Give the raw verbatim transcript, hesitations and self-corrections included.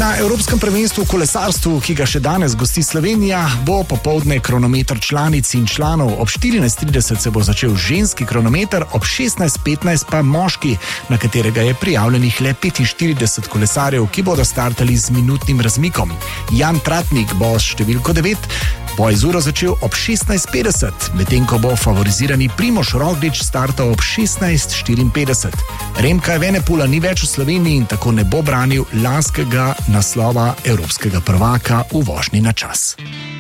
Na Evropskem prvenstvu v kolesarstvu, ki ga še danes gosti Slovenija, bo popoldne kronometer članic in članov. Ob štirinajst trideset se bo začel ženski kronometer, ob šestnajst petnajst pa moški, na katerega je prijavljenih le petinštirideset kolesarjev, ki bodo startali z minutnim razmikom. Jan Tratnik bo s številko devet boj z uro začel ob šestnajst petdeset, medtem ko bo favorizirani Primož Roglič startal ob šestnajst štiriinpetdeset. Remka Evenepoela ni več v Sloveniji in tako ne bo branil lanskega naslova evropskega prvaka v vožnji na čas.